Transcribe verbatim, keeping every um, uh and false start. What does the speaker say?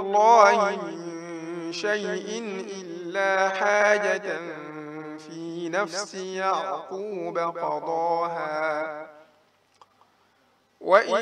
الله من شيء إلا حاجة في نفس يعقوب قضاها. وإن